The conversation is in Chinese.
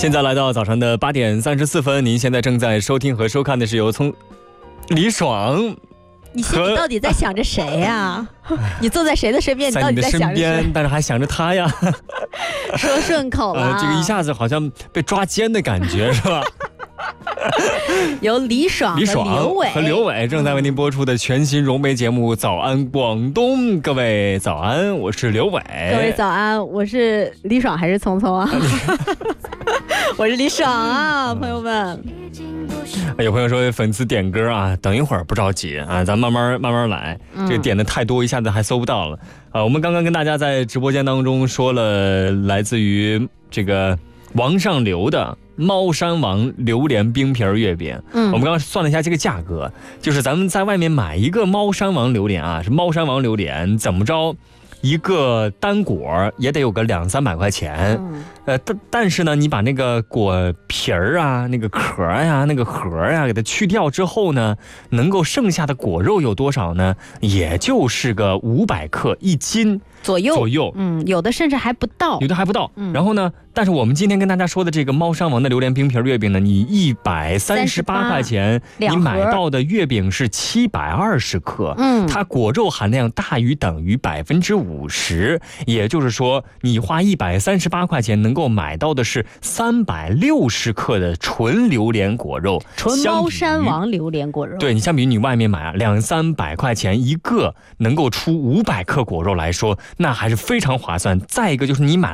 现在来到早上的8点34分，您现在正在收听和收看的是由李爽。 你心里到底在想着谁呀？你坐在谁的身边？你到底在想着谁？ 在你的身边，但是还想着他呀。 说顺口了， 这个一下子好像被抓奸的感觉，是吧？ 由李爽和刘伟正在为您播出的全新融媒节目《早安广东》。各位早安，我是刘伟。 各位早安，我是李爽还是聪聪啊？我是李爽啊，朋友们。 有朋友说粉丝点歌啊，等一会儿不着急啊，咱慢慢来。这个点的太多，一下子还搜不到了。我们刚刚跟大家在直播间当中说了，来自于这个王上流的猫山王榴莲冰皮月饼。我们刚刚算了一下这个价格，就是咱们在外面买一个猫山王榴莲啊，是猫山王榴莲，怎么着？一个单果也得有个200-300块钱，但是呢，你把那个果皮儿啊、那个壳呀、那个核呀给它去掉之后呢，能够剩下的果肉有多少呢？也就是个500克1斤左右。 有的甚至还不到， 然后呢，但是我们今天跟大家说的这个猫山王的榴莲冰皮月饼呢，你138块钱，你买到的月饼是720克，它果肉含量大于等于50%，也就是说，你花138块钱能够买到的是360克的纯榴莲果肉， 纯猫山王榴莲果肉。 对，你相比于你外面买200-300块钱一个，能够出500克果肉来说，那还是非常划算。再一个就是你买